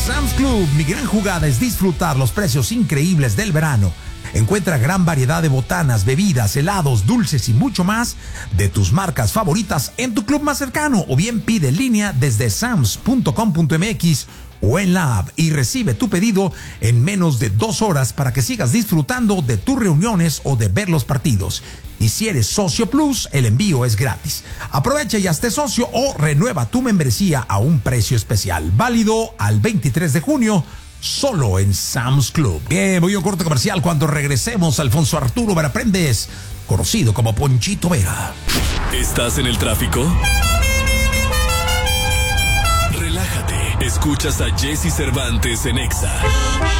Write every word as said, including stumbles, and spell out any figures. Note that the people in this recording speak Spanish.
Sam's Club. Mi gran jugada es disfrutar los precios increíbles del verano. Encuentra gran variedad de botanas, bebidas, helados, dulces y mucho más de tus marcas favoritas en tu club más cercano, o bien pide en línea desde sams punto com punto m x o en la app y recibe tu pedido en menos de dos horas para que sigas disfrutando de tus reuniones o de ver los partidos. Y si eres socio plus, el envío es gratis. Aprovecha y hazte socio o renueva tu membresía a un precio especial, válido al veintitrés de junio. Solo en Sam's Club. Bien, voy a un corte comercial. Cuando regresemos, Alfonso Arturo Vera Prendes, conocido como Ponchito Vera. ¿Estás en el tráfico? Relájate. Escuchas a Jesse Cervantes en Exa.